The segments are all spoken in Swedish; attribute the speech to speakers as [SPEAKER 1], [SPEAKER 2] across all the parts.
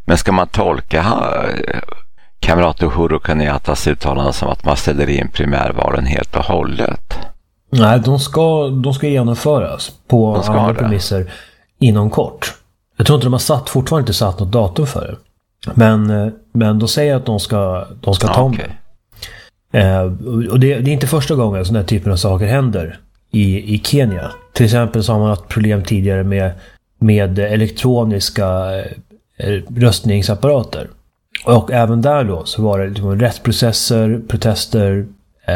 [SPEAKER 1] Men ska man tolka kamrat Uhuru Kenyatas uttalande som att man ställer in primärvalen helt och hållet?
[SPEAKER 2] Nej, de ska genomföras på andra premisser inom kort. Jag tror inte de har fortfarande inte satt något datum för det. Men de säger att de ska ta om det. Och det är inte första gången sådana här typen av saker händer i Kenya. Till exempel så har man haft problem tidigare med elektroniska röstningsapparater. Och även där då så var det liksom rättsprocesser, protester,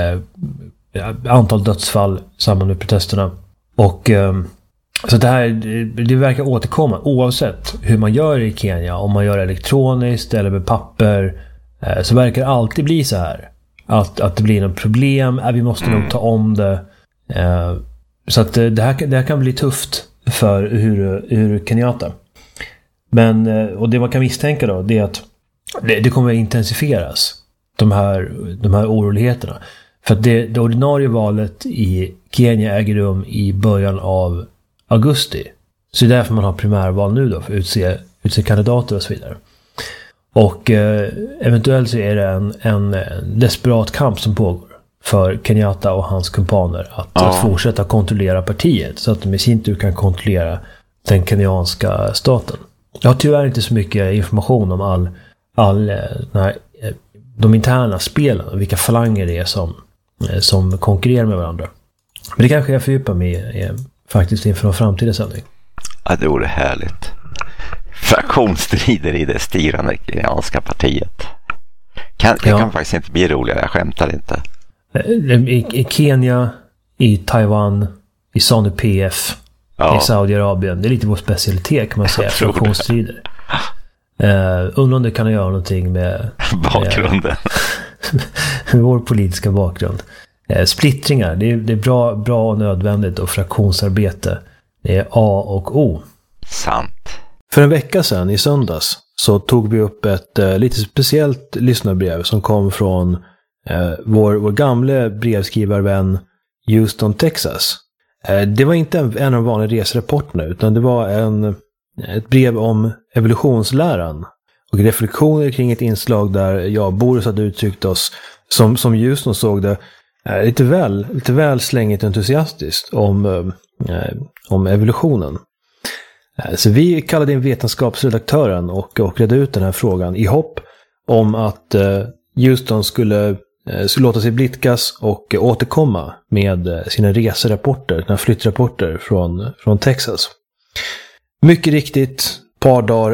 [SPEAKER 2] antal dödsfall i samband med protesterna. Och så det verkar återkomma oavsett hur man gör i Kenya. Om man gör elektroniskt eller med papper, så verkar det alltid bli så här. Att det blir något problem, vi måste nog ta om det. Så att det här kan bli tufft för Uhuru Kenyatta. Men, och det man kan misstänka då, det är att det kommer att intensifieras, de här oroligheterna. För att det ordinarie valet i Kenya äger rum i början av augusti. Så det är därför man har primärval nu då, för att utse kandidater och så vidare. Och eventuellt så är det en desperat kamp som pågår för Kenyatta och hans kumpaner att fortsätta kontrollera partiet, så att de i sin tur kan kontrollera den kenyanska staten. Jag har tyvärr inte så mycket information om de interna spelen och vilka falanger det är som konkurrerar med varandra. Men det kanske jag fördjupar mig faktiskt inför en framtida sändning.
[SPEAKER 1] Ja, det vore härligt. Fraktionsstrider i det styrande kenyanska partiet. Det kan faktiskt inte bli roligare, jag skämtar inte.
[SPEAKER 2] I Kenya, i Taiwan, i ZANU-PF, i Saudiarabien. Det är lite vår specialitet kan man säga, fraktionsstrider. Undrar om det kan göra någonting med
[SPEAKER 1] bakgrunden.
[SPEAKER 2] Med vår politiska bakgrund. Splittringar, det är bra och nödvändigt, och fraktionsarbete, det är A och O.
[SPEAKER 1] Sant.
[SPEAKER 2] För en vecka sedan, i söndags, så tog vi upp ett lite speciellt lyssnarbrev som kom från vår gamla brevskrivarvän Houston, Texas. Det var inte en av de vanliga reserapporterna, utan det var ett brev om evolutionsläran och reflektioner kring ett inslag där Boris hade uttryckt oss som Houston såg det lite väl slängigt entusiastiskt om evolutionen. Så vi kallade in vetenskapsredaktören och redde ut den här frågan i hopp om att Houston skulle låta sig blidkas och återkomma med sina reserapporter, sina flyttrapporter från Texas. Mycket riktigt, par dagar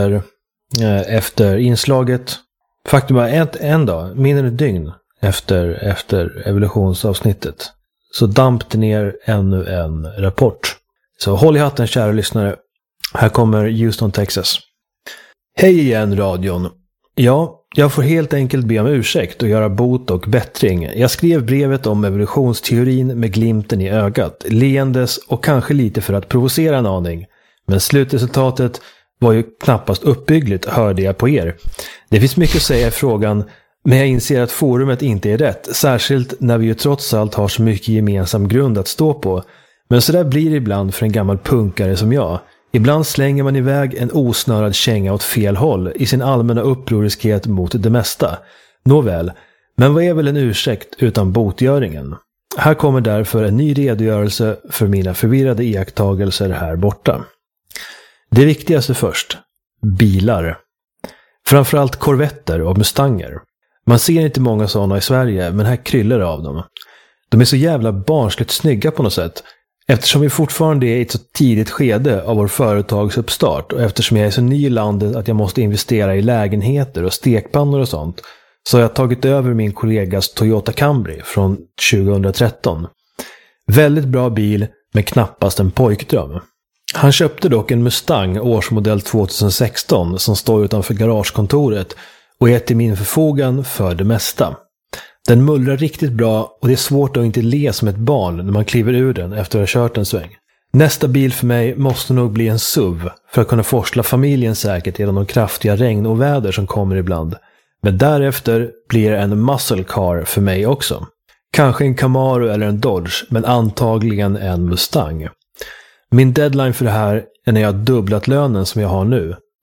[SPEAKER 2] efter inslaget, faktum är en dag, mindre än ett dygn efter evolutionsavsnittet, så damp det ner ännu en rapport. Så håll i hatten, kära lyssnare. Här kommer Houston, Texas. Hej igen, radion. Ja, jag får helt enkelt be om ursäkt och göra bot och bättring. Jag skrev brevet om evolutionsteorin med glimten i ögat, leendes och kanske lite för att provocera en aning. Men slutresultatet var ju knappast uppbyggligt, hörde jag på er. Det finns mycket att säga i frågan, men jag inser att forumet inte är rätt, särskilt när vi ju trots allt har så mycket gemensam grund att stå på. Men så där blir det ibland för en gammal punkare som jag. Ibland slänger man iväg en osnörad känga åt fel håll i sin allmänna upproriskhet mot det mesta. Nåväl, men vad är väl en ursäkt utan botgöringen? Här kommer därför en ny redogörelse för mina förvirrade iakttagelser här borta. Det viktigaste först. Bilar. Framförallt Corvetter och Mustanger. Man ser inte många sådana i Sverige, men här kryllar det av dem. De är så jävla barnsligt snygga på något sätt. Eftersom vi fortfarande är i ett så tidigt skede av vår företagsuppstart, och eftersom jag är så ny i landet att jag måste investera i lägenheter och stekpannor och sånt, så har jag tagit över min kollegas Toyota Camry från 2013. Väldigt bra bil, men knappast en pojkdröm. Han köpte dock en Mustang årsmodell 2016 som står utanför garagekontoret och är till min förfogan för det mesta. Den mullrar riktigt bra och det är svårt att inte le som ett barn när man kliver ur den efter att ha kört en sväng. Nästa bil för mig måste nog bli en SUV för att kunna forsla familjen säkert genom de kraftiga regn och väder som kommer ibland. Men därefter blir en muscle car för mig också. Kanske en Camaro eller en Dodge, men antagligen en Mustang. Min deadline för det här är när jag har dubblat lönen som jag har nu.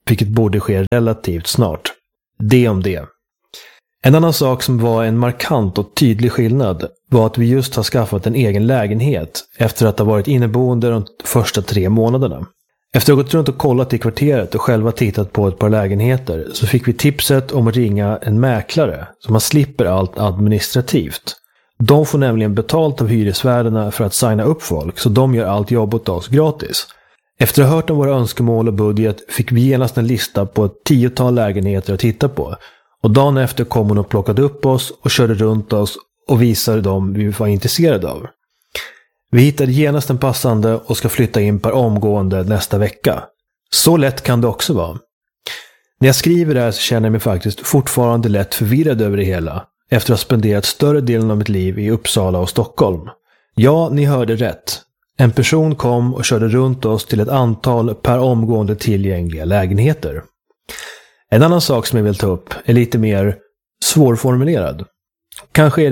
[SPEAKER 2] vilket borde ske relativt snart. Det om det. En annan sak som var en markant och tydlig skillnad var att vi just har skaffat en egen lägenhet efter att ha varit inneboende de första 3 månaderna. Efter att ha gått runt och kollat i kvarteret och själva tittat på ett par lägenheter så fick vi tipset om att ringa en mäklare så man slipper allt administrativt. De får nämligen betalt av hyresvärdarna för att signa upp folk så de gör allt jobb åt oss gratis. Efter att ha hört om våra önskemål och budget fick vi genast en lista på ett 10-tal lägenheter att titta på. Och dagen efter kom hon och plockade upp oss och körde runt oss och visade dem vi var intresserade av. Vi hittade genast en passande och ska flytta in per omgående nästa vecka. Så lätt kan det också vara. När jag skriver det här så känner jag mig faktiskt fortfarande lätt förvirrad över det hela, efter att ha spenderat större delen av mitt liv i Uppsala och Stockholm. Ja, ni hörde rätt. En person kom och körde runt oss till ett antal per omgående tillgängliga lägenheter. En annan sak som jag vill ta upp är lite mer svårformulerad. Kanske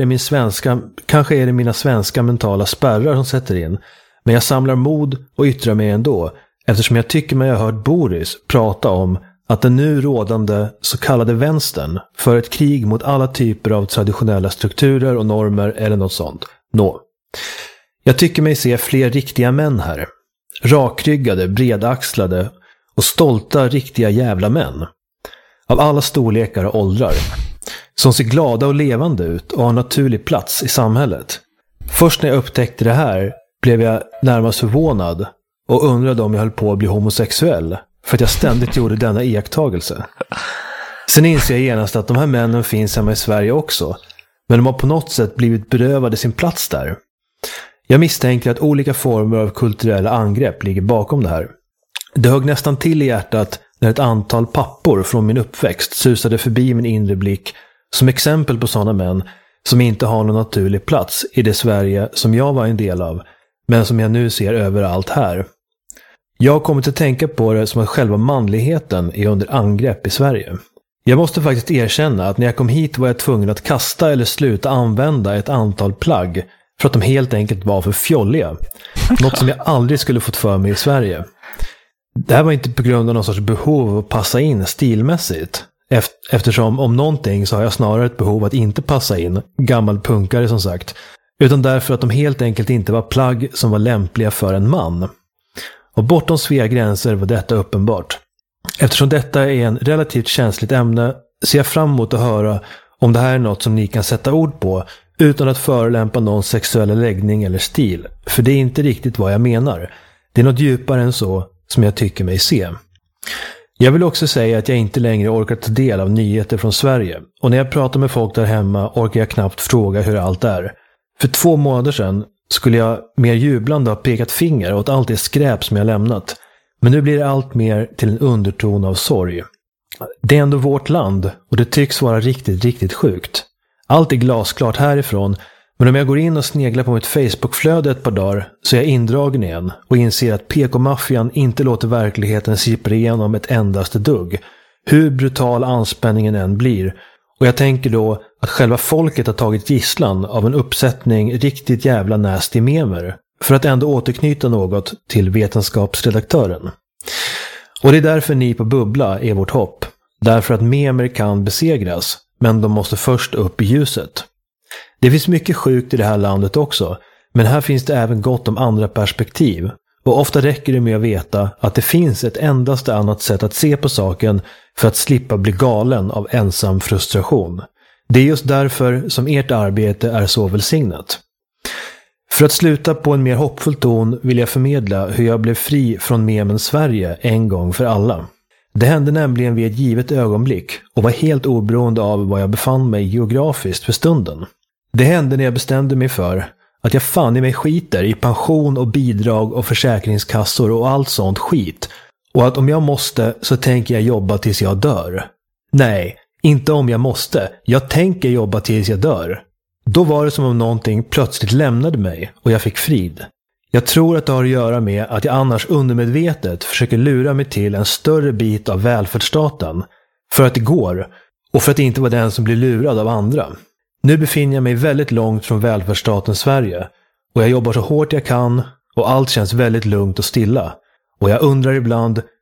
[SPEAKER 2] är det mina svenska mentala spärrar som sätter in, men jag samlar mod och yttrar mig ändå, eftersom jag tycker mig ha hört Boris prata om att den nu rådande så kallade vänstern för ett krig mot alla typer av traditionella strukturer och normer eller något sånt. Jag tycker mig se fler riktiga män här. Rakryggade, bredaxlade och stolta riktiga jävla män. Av alla storlekar och åldrar. Som ser glada och levande ut och har en naturlig plats i samhället. Först när jag upptäckte det här blev jag närmast förvånad och undrade om jag höll på att bli homosexuell för att jag ständigt gjorde denna iakttagelse. Sen inser jag genast att de här männen finns hemma i Sverige också, men de har på något sätt blivit berövade sin plats där. Jag misstänker att olika former av kulturella angrepp ligger bakom det här. Det högg nästan till i hjärtat när ett antal pappor från min uppväxt susade förbi min inre blick som exempel på sådana män som inte har någon naturlig plats i det Sverige som jag var en del av, men som jag nu ser överallt här. Jag har kommit att tänka på det som att själva manligheten är under angrepp i Sverige. Jag måste faktiskt erkänna att när jag kom hit var jag tvungen att kasta eller sluta använda ett antal plagg för att de helt enkelt var för fjolliga. Något som jag aldrig skulle fått för mig i Sverige. Det här var inte på grund av någon sorts behov av att passa in stilmässigt. Eftersom om någonting så har jag snarare ett behov att inte passa in, gammal punkare som sagt, utan därför att de helt enkelt inte var plagg som var lämpliga för en man. Och bortom Svea gränser var detta uppenbart. Eftersom detta är en relativt känsligt ämne ser jag fram emot att höra om det här är något som ni kan sätta ord på utan att förolämpa någon sexuell läggning eller stil. För det är inte riktigt vad jag menar. Det är något djupare än så som jag tycker mig se. Jag vill också säga att jag inte längre orkar ta del av nyheter från Sverige. Och när jag pratar med folk där hemma orkar jag knappt fråga hur allt är. För 2 månader sedan skulle jag mer jublande ha pekat finger åt allt det skräp som jag lämnat. Men nu blir det allt mer till en underton av sorg. Det är ändå vårt land och det tycks vara riktigt, riktigt sjukt. Allt är glasklart härifrån, men om jag går in och sneglar på mitt Facebook-flöde ett par dagar så är jag indragen igen och inser att PK-maffian inte låter verkligheten sippra igenom ett endaste dugg. Hur brutal anspänningen än blir. Och jag tänker då att själva folket har tagit gisslan av en uppsättning riktigt jävla nasty memer för att ändå återknyta något till vetenskapsredaktören. Och det är därför ni på Bubbla är vårt hopp. Därför att memer kan besegras, men de måste först upp i ljuset. Det finns mycket sjukt i det här landet också, men här finns det även gott om andra perspektiv. Och ofta räcker det med att veta att det finns ett endaste annat sätt att se på saken för att slippa bli galen av ensam frustration. Det är just därför som ert arbete är så välsignat. För att sluta på en mer hoppfull ton vill jag förmedla hur jag blev fri från memen Sverige en gång för alla. Det hände nämligen vid ett givet ögonblick och var helt oberoende av var jag befann mig geografiskt för stunden. Det hände när jag bestämde mig för att jag fan i mig skiter i pension och bidrag och försäkringskassor och allt sånt skit. Och att om jag måste så tänker jag jobba tills jag dör. Nej, inte om jag måste. Jag tänker jobba tills jag dör. Då var det som om någonting plötsligt lämnade mig och jag fick frid. Jag tror att det har att göra med att jag annars undermedvetet försöker lura mig till en större bit av välfärdsstaten. För att det går och för att inte vara den som blir lurad av andra. Nu befinner jag mig väldigt långt från välfärdsstaten Sverige och jag jobbar så hårt jag kan och allt känns väldigt lugnt och stilla. Och jag undrar ibland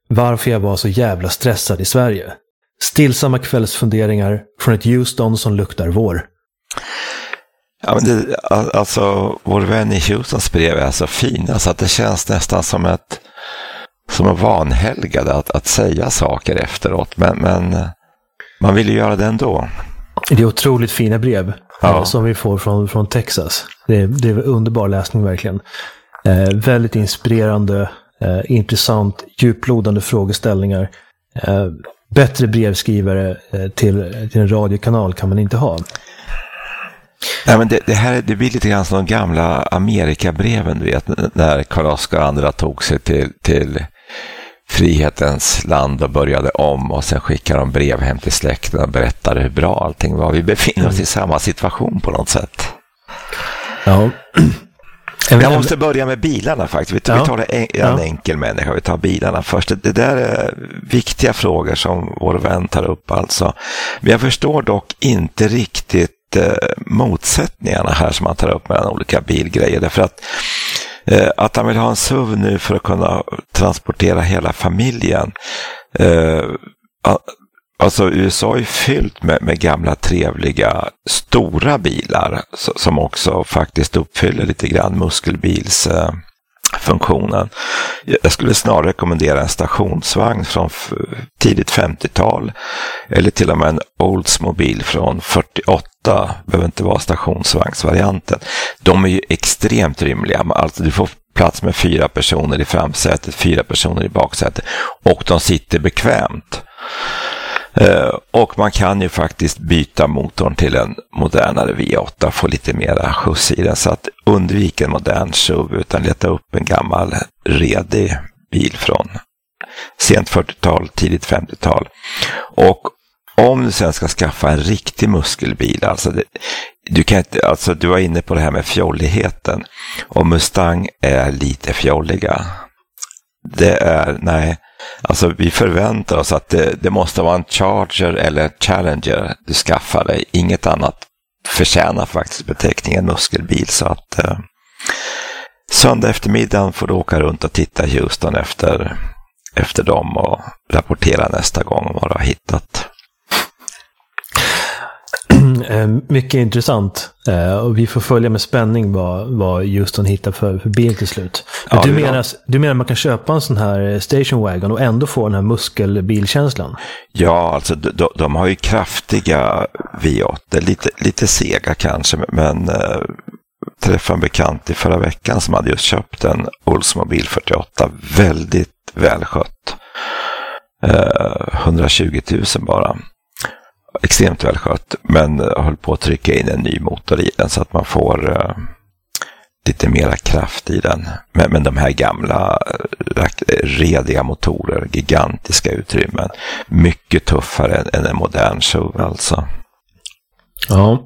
[SPEAKER 2] varför jag var så jävla stressad i Sverige. Stillsamma kvällsfunderingar från ett Houston som luktar vår.
[SPEAKER 1] Ja, men alltså, vår vän i Houstons brev är så fina så att det känns nästan som en vanhelgad att säga saker efteråt. Men man vill ju göra det ändå.
[SPEAKER 2] Det är otroligt fina brev som vi får från Texas. Det är underbar läsning verkligen. Väldigt inspirerande, intressant, djuplodande frågeställningar. Bättre brevskrivare till en radiokanal kan man inte ha.
[SPEAKER 1] Nej, men det blir lite grann som de gamla Amerikabreven, du vet, när Karl Oskar och andra tog sig till frihetens land och började om, och sen skickade de brev hem till släkten och berättade hur bra allting var. Vi befinner oss i samma situation på något sätt.
[SPEAKER 2] Ja.
[SPEAKER 1] Jag måste börja med bilarna faktiskt. Vi tar en enkel människa. Vi tar bilarna först. Det där är viktiga frågor som vår vän tar upp alltså. Men jag förstår dock inte riktigt motsättningarna här som man tar upp mellan olika bilgrejer. Därför att han vill ha en SUV nu för att kunna transportera hela familjen. Alltså USA är fyllt med gamla trevliga stora bilar som också faktiskt uppfyller lite grann muskelbilsfunktionen. Jag skulle snarare rekommendera en stationsvagn från tidigt 50-tal eller till och med en Oldsmobile från 48. Behöver inte vara stationsvagnsvarianten. De är ju extremt rymliga. Alltså du får plats med 4 personer i framsätet, 4 personer i baksätet och de sitter bekvämt. Och man kan ju faktiskt byta motorn till en modernare V8 och få lite mera skjuts i den, så att undvika en modern SUV utan leta upp en gammal redig bil från sent 40-tal, tidigt 50-tal. Och om du sen ska skaffa en riktig muskelbil, alltså du var inne på det här med fjolligheten, och Mustang är lite fjolliga. Alltså vi förväntar oss att det måste vara en Charger eller Challenger du skaffar dig. Inget annat förtjänar faktiskt beteckningen muskelbil. Så att söndag eftermiddagen får du åka runt och titta i Houston efter dem och rapportera nästa gång vad du har hittat.
[SPEAKER 2] Mycket intressant. Och vi får följa med spänning vad Houston hittar för bil till slut. Men du menar man kan köpa en sån här station wagon och ändå få den här muskelbilkänslan?
[SPEAKER 1] Ja, alltså de har ju kraftiga V8, lite sega kanske, men träffade en bekant i förra veckan som hade just köpt en Oldsmobile 48, väldigt välskött. 120 000 bara. Extremt välskött, men höll på att trycka in en ny motor i den så att man får lite mera kraft i den. Men de här gamla rediga motorer, gigantiska utrymmen, mycket tuffare än en modern SUV alltså.
[SPEAKER 2] Ja,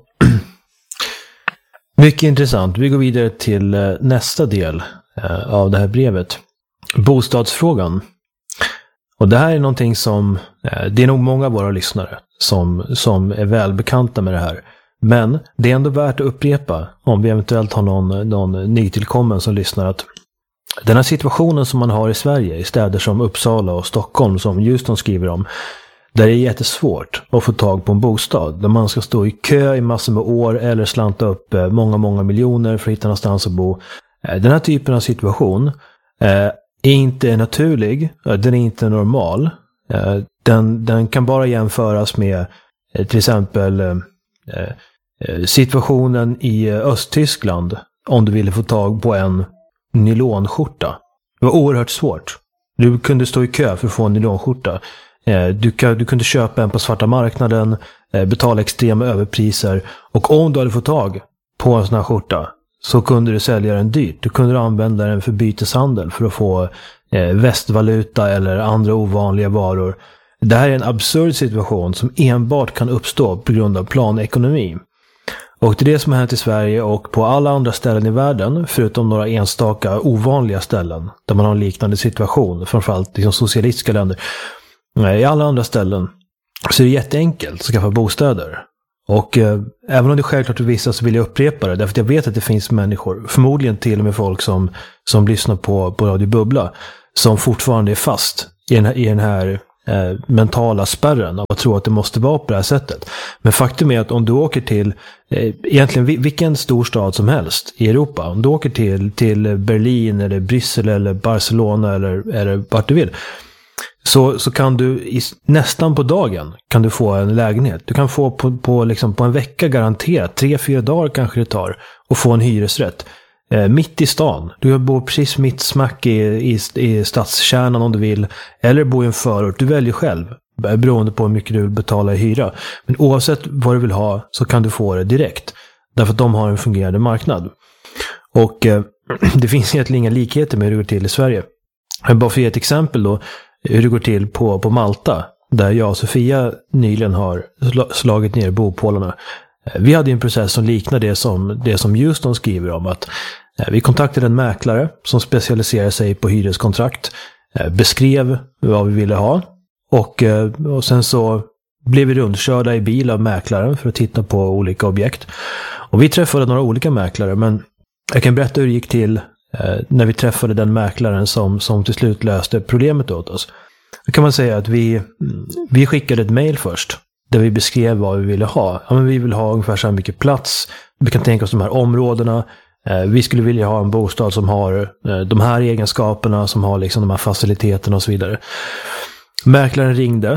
[SPEAKER 2] mycket intressant. Vi går vidare till nästa del av det här brevet. Bostadsfrågan. Och det här är någonting som, det är nog många av våra lyssnare som är välbekanta med det här. Men det är ändå värt att upprepa om vi eventuellt har någon nytillkommen som lyssnar, att den här situationen som man har i Sverige, i städer som Uppsala och Stockholm som Houston skriver om, där det är jättesvårt att få tag på en bostad. Där man ska stå i kö i massor med år eller slanta upp många miljoner för att hitta någonstans att bo. Den här typen av situation är inte naturlig, den är inte normal. Den kan bara jämföras med till exempel situationen i Östtyskland om du ville få tag på en nylonskjorta. Det var oerhört svårt. Du kunde stå i kö för att få en nylonskjorta. Du kunde köpa en på svarta marknaden, betala extrema överpriser, och om du hade fått tag på en sån här skjorta så kunde du sälja den dyrt. Du kunde använda den för byteshandel för att få västvaluta eller andra ovanliga varor. Det här är en absurd situation som enbart kan uppstå på grund av planekonomi. Och det är det som har hänt i Sverige och på alla andra ställen i världen, förutom några enstaka ovanliga ställen där man har en liknande situation, framförallt liksom socialistiska länder. I alla andra ställen så är det jätteenkelt att skaffa bostäder. Och även om det är självklart för vissa, så vill jag upprepa det. Därför att jag vet att det finns människor, förmodligen till och med folk som lyssnar på Radio Bubbla, som fortfarande är fast i den här mentala spärren av att tro att det måste vara på det här sättet. Men faktum är att om du åker till egentligen vilken stor stad som helst i Europa, om du åker till Berlin eller Bryssel eller Barcelona eller vart du vill, så kan du nästan på dagen kan du få en lägenhet. Du kan få på en vecka garanterat, 3-4 dagar kanske det tar, och få en hyresrätt. Mitt i stan. Du bor precis mitt smack i stadskärnan om du vill. Eller bo i en förort. Du väljer själv. Beroende på hur mycket du vill betala i hyra. Men oavsett vad du vill ha så kan du få det direkt. Därför att de har en fungerande marknad. Och det finns egentligen inga likheter med hur det går till i Sverige. Men bara för att ge ett exempel då. Hur det går till på Malta. Där jag och Sofia nyligen har slagit ner bopålarna. Vi hade en process som liknar det som Houston skriver om, att vi kontaktade en mäklare som specialiserar sig på hyreskontrakt, beskrev vad vi ville ha och sen så blev vi rundkörda i bil av mäklaren för att titta på olika objekt. Och vi träffade några olika mäklare, men jag kan berätta hur det gick till när vi träffade den mäklaren som till slut löste problemet åt oss. Då kan man säga att vi skickade ett mejl först. Där vi beskrev vad vi ville ha. Ja, men vi vill ha ungefär så här mycket plats. Vi kan tänka oss de här områdena. Vi skulle vilja ha en bostad som har de här egenskaperna. Som har liksom de här faciliteterna och så vidare. Mäklaren ringde.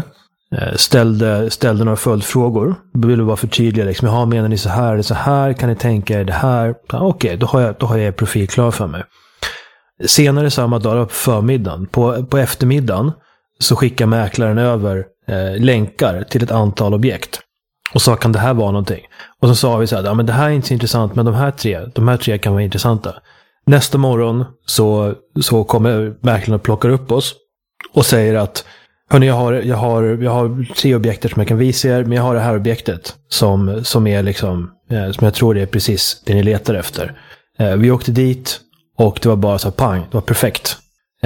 [SPEAKER 2] Ställde några följdfrågor. Vi ville bara förtydliga. Liksom, ja, menar ni så här eller så här? Kan ni tänka er det här? Ja, okej, då har jag profil klar för mig. Senare samma dag på förmiddagen. På eftermiddagen så skickar mäklaren över länkar till ett antal objekt. Och så kan det här vara någonting. Och så sa vi så här, ja men det här är inte så intressant, men de här tre kan vara intressanta. Nästa morgon så kommer mäklaren och plockar upp oss och säger att hörni, jag har 3 objekter som jag kan visa er, men jag har det här objektet som är liksom som jag tror det är precis det ni letar efter. Vi åkte dit och det var bara så här, pang, det var perfekt.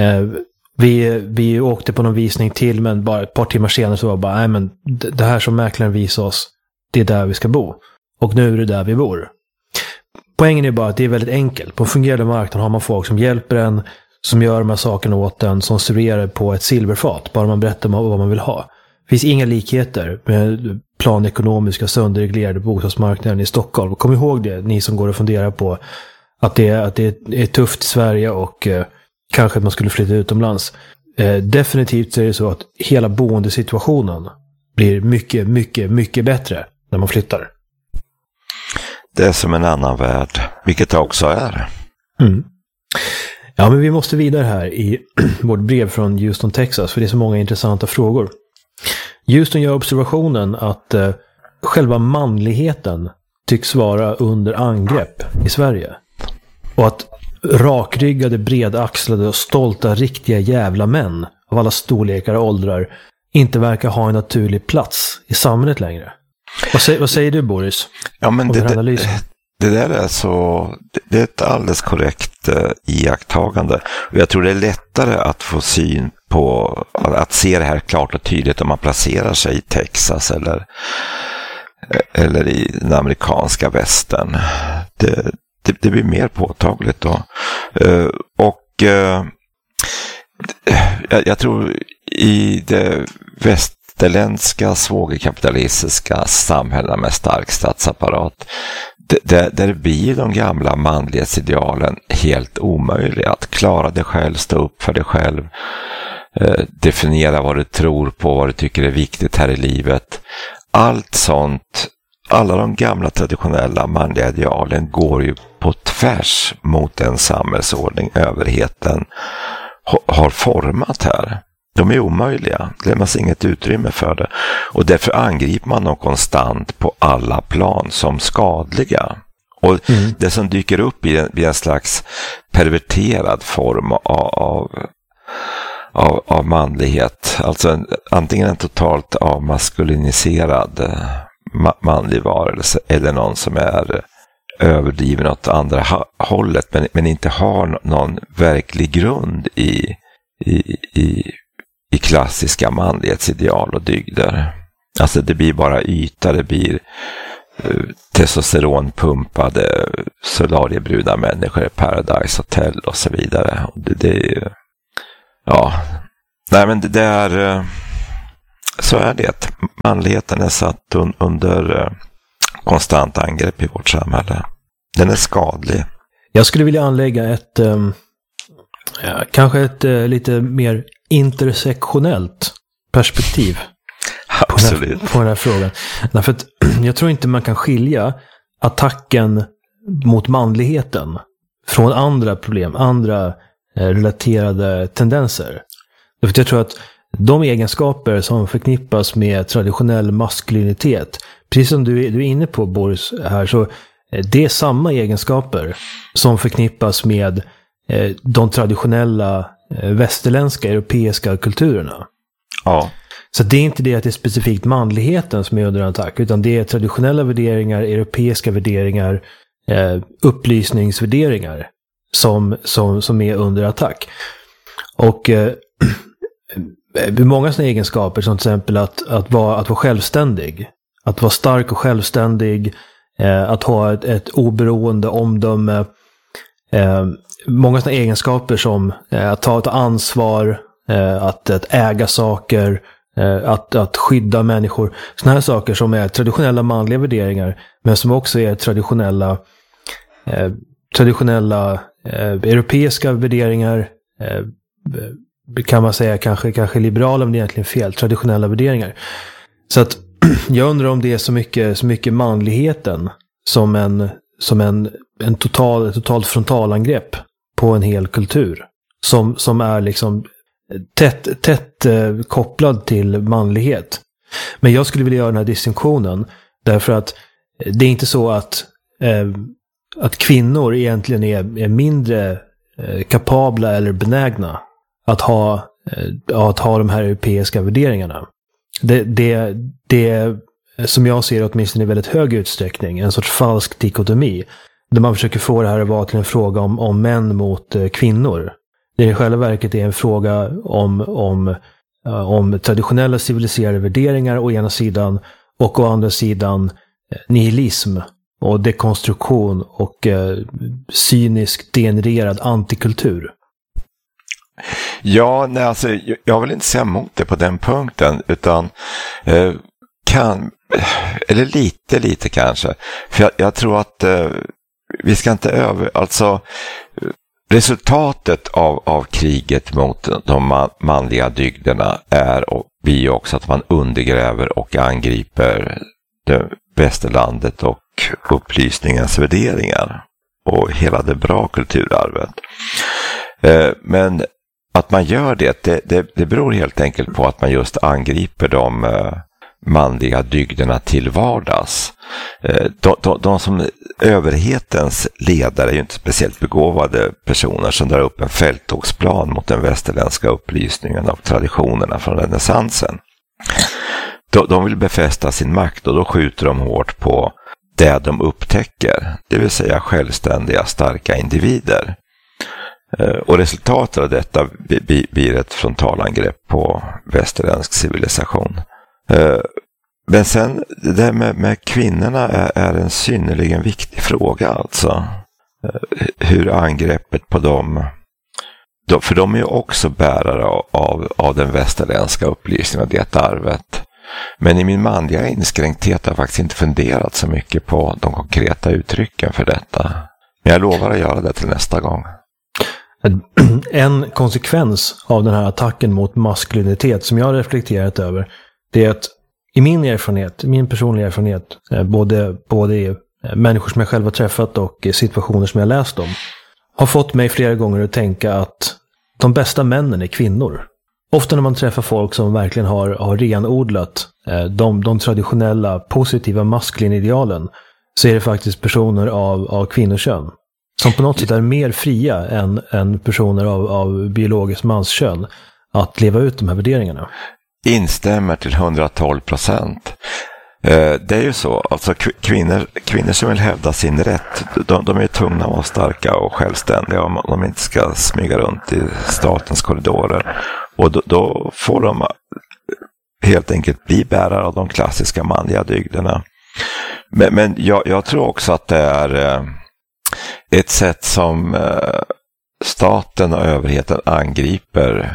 [SPEAKER 2] Vi åkte på någon visning till, men bara ett par timmar senare så var det bara, nej men det här som mäklaren visar oss, det är där vi ska bo. Och nu är det där vi bor. Poängen är bara att det är väldigt enkelt. På en fungerande marknad har man folk som hjälper en, som gör de här sakerna åt en, som serverar på ett silverfat, bara man berättar vad man vill ha. Det finns inga likheter med planekonomiska sönderreglerade bostadsmarknaden i Stockholm. Kom ihåg det, ni som går och funderar på att det är tufft i Sverige och kanske att man skulle flytta utomlands. Definitivt så är det så att hela boendesituationen blir mycket, mycket, mycket bättre när man flyttar.
[SPEAKER 1] Det är som en annan värld, vilket det också är.
[SPEAKER 2] Mm. Ja, men vi måste vidare här i vårt brev från Houston, Texas, för det är så många intressanta frågor. Houston gör observationen att själva manligheten tycks vara under angrepp i Sverige. Och att rakryggade, bredaxlade och stolta riktiga jävla män av alla storlekar och åldrar inte verkar ha en naturlig plats i samhället längre. Vad säger du, Boris?
[SPEAKER 1] Ja, men det där är så, det är ett alldeles korrekt iakttagande. Och jag tror det är lättare att få syn på, att se det här klart och tydligt om man placerar sig i Texas eller i den amerikanska västern. Det blir mer påtagligt då. Jag tror i det västerländska svågerkapitalistiska samhällena med stark statsapparat, där blir de gamla manlighetsidealen helt omöjliga. Att klara det själv, stå upp för det själv, definiera vad du tror på, vad du tycker är viktigt här i livet. Allt sånt, alla de gamla traditionella manliga idealen går ju på tvärs mot den samhällsordning överheten har format här. De är omöjliga. Det lämnas inget utrymme för det. Och därför angriper man dem konstant på alla plan som skadliga. Och det som dyker upp i en slags perverterad form av manlighet. Alltså antingen en totalt avmaskuliniserad manlig varelse eller någon som är överdriven åt andra hållet men inte har någon verklig grund i klassiska manlighetsideal och dygder. Alltså det blir bara yta, det blir testosteronpumpade solariebrudna människor i Paradise Hotel och så vidare. Det är ju, Ja, nej men det är, så är det. Manligheten är satt under konstant angrepp i vårt samhälle. Den är skadlig.
[SPEAKER 2] Jag skulle vilja anlägga ett, kanske ett lite mer intersektionellt perspektiv.
[SPEAKER 1] Absolut.
[SPEAKER 2] På den här frågan. Därför att jag tror inte man kan skilja attacken mot manligheten från andra problem, andra relaterade tendenser. Därför att jag tror att de egenskaper som förknippas med traditionell maskulinitet, precis som du är inne på, Boris, här, så det är samma egenskaper som förknippas med de traditionella västerländska, europeiska kulturerna.
[SPEAKER 1] Ja.
[SPEAKER 2] Så det är inte det att det är specifikt manligheten som är under attack, utan det är traditionella värderingar, europeiska värderingar, upplysningsvärderingar som är under attack. Och många sådana egenskaper, som till exempel att vara självständig, att vara stark och självständig, att ha ett oberoende omdöme, många sådana egenskaper som att ta ansvar, att äga saker, att skydda människor. Sådana här saker som är traditionella manliga värderingar, men som också är traditionella europeiska värderingar, kan man säga kanske liberala, men egentligen fel, traditionella värderingar. Så att jag undrar om det är så mycket manligheten som ett totalt frontalangrepp på en hel kultur som är liksom tätt kopplad till manlighet. Men jag skulle vilja göra den här distinktionen därför att det är inte så att kvinnor egentligen är mindre kapabla eller benägna att ha de här europeiska värderingarna. Det som jag ser åtminstone i väldigt hög utsträckning en sorts falsk dikotomi där man försöker få det här att vara till en fråga om män mot kvinnor. Det i själva verket är en fråga om traditionella civiliserade värderingar å ena sidan och å andra sidan nihilism och dekonstruktion och cynisk degenererad antikultur.
[SPEAKER 1] Ja, nej, alltså, jag vill inte säga emot det på den punkten, utan eller lite kanske. För jag tror att vi ska inte alltså resultatet av kriget mot de manliga dygderna blir också att man undergräver och angriper det västerlandet och upplysningens värderingar och hela det bra kulturarvet. Men att man gör det beror helt enkelt på att man just angriper de manliga dygderna till vardags. De som överhetens ledare är ju inte speciellt begåvade personer som drar upp en fälttågsplan mot den västerländska upplysningen och traditionerna från renässansen. De vill befästa sin makt och då skjuter de hårt på det de upptäcker, det vill säga självständiga, starka individer. Och resultatet av detta blir ett frontalangrepp på västerländsk civilisation. Men sen det där med kvinnorna är en synnerligen viktig fråga alltså. Hur angreppet på dem, för de är ju också bärare av den västerländska upplysningen och det arvet. Men i min manliga inskränkthet har jag faktiskt inte funderat så mycket på de konkreta uttrycken för detta. Men jag lovar att göra det till nästa gång.
[SPEAKER 2] En konsekvens av den här attacken mot maskulinitet som jag har reflekterat över, det är att i min personliga erfarenhet, både i människor som jag själv har träffat och situationer som jag läst om, har fått mig flera gånger att tänka att de bästa männen är kvinnor. Ofta när man träffar folk som verkligen har renodlat de traditionella positiva maskulinidealen, så är det faktiskt personer av kvinnokön som på något sätt är mer fria än personer av biologiskt manskön att leva ut de här värderingarna.
[SPEAKER 1] Instämmer till 112%. Det är ju så, alltså kvinnor som vill hävda sin rätt, de är tvungna att vara starka och självständiga om de inte ska smyga runt i statens korridorer. Och då får de helt enkelt bli bärare av de klassiska manliga dygderna. Men jag tror också att det är ett sätt som staten och överheten angriper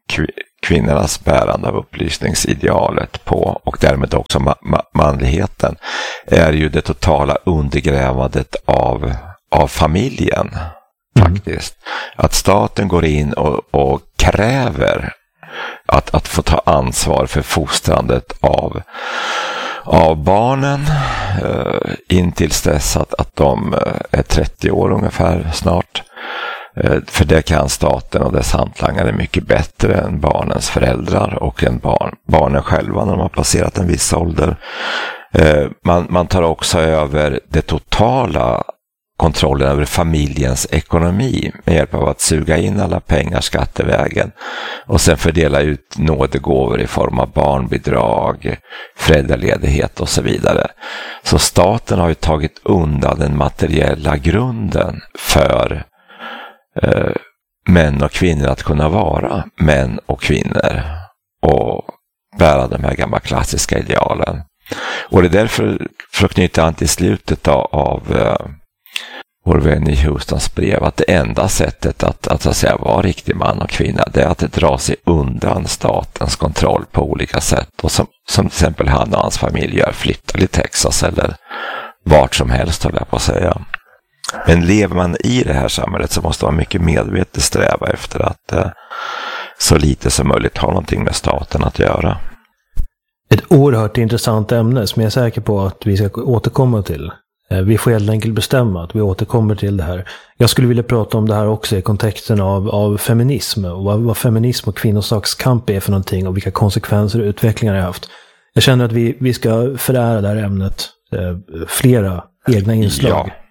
[SPEAKER 1] kvinnornas bärande av upplysningsidealet på, och därmed också manligheten, är ju det totala undergrävandet av familjen. Faktiskt. Att staten går in och kräver att få ta ansvar för fostrandet av barnen in tills dess att de är 30 år ungefär snart. För det kan staten och dess hantlangare mycket bättre än barnens föräldrar och än barnen själva när de har passerat en viss ålder. Man tar också över det totala kontrollen över familjens ekonomi med hjälp av att suga in alla pengar skattevägen och sen fördela ut nådegåvor i form av barnbidrag, föräldraledighet och så vidare. Så staten har ju tagit undan den materiella grunden för män och kvinnor att kunna vara män och kvinnor och bära de här gamla klassiska idealen. Och det är därför, för att knyta an till slutet av vår vän i Houstons brev, att det enda sättet att säga vara riktig man och kvinna, det är att dra sig undan statens kontroll på olika sätt. Och som till exempel han och hans familj gör, flyttar till Texas eller vart som helst, håller jag på att säga. Men lever man i det här samhället så måste man mycket medvetet sträva efter att så lite som möjligt ha någonting med staten att göra.
[SPEAKER 2] Ett oerhört intressant ämne som jag är säker på att vi ska återkomma till. Vi får helt enkelt bestämma att vi återkommer till det här. Jag skulle vilja prata om det här också i kontexten av feminism och vad feminism och kvinnosakskamp är för någonting och vilka konsekvenser och utvecklingar det har haft. Jag känner att vi ska förära det här ämnet flera egna inslag. Ja.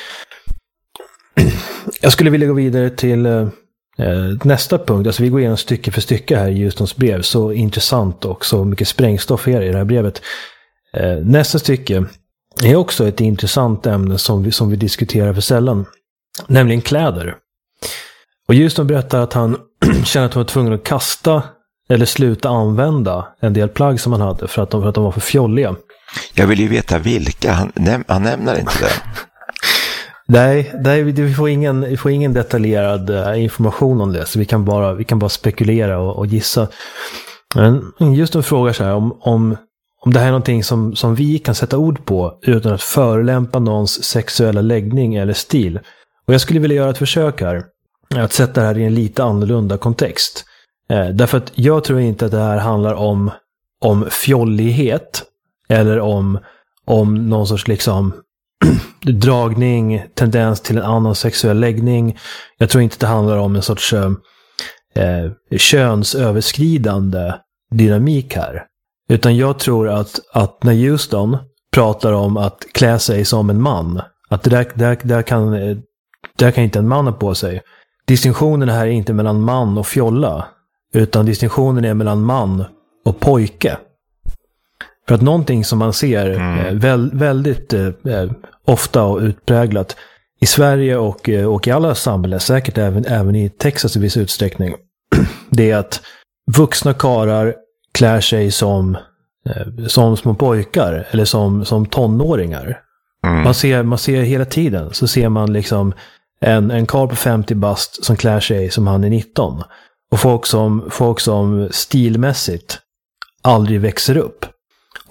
[SPEAKER 2] Jag skulle vilja gå vidare till nästa punkt. Alltså vi går igenom stycke för stycke här i Houstons brev. Så intressant och så mycket sprängstoff är i det här brevet. Nästa stycke är också ett intressant ämne som vi diskuterar för sällan. Nämligen kläder. Och Houston berättar att han känner att han var tvungen att kasta eller sluta använda en del plagg som han hade för att de var för fjolliga.
[SPEAKER 1] Jag vill ju veta vilka. Han nämner inte det.
[SPEAKER 2] Nej, vi får ingen detaljerad information om det, så vi kan bara spekulera och gissa. Men just en fråga så här, om det här är någonting som vi kan sätta ord på utan att förolämpa någons sexuella läggning eller stil. Och jag skulle vilja göra ett försök här att sätta det här i en lite annorlunda kontext. Därför att jag tror inte att det här handlar om fjollighet eller om någon sorts liksom dragning, tendens till en annan sexuell läggning. Jag tror inte att det handlar om en sorts könsöverskridande dynamik här. Utan jag tror att när Houston pratar om att klä sig som en man, att där kan inte en man ha på sig. Distinktionen här är inte mellan man och fjolla, utan distinktionen är mellan man och pojke. För att någonting som man ser väldigt ofta och utpräglat i Sverige och i alla samhällen, säkert även i Texas i viss utsträckning, det är att vuxna karar klär sig som små pojkar eller som tonåringar. Man ser hela tiden, så ser man liksom en karl på 50 bast som klär sig som han är 19. Och folk som stilmässigt aldrig växer upp.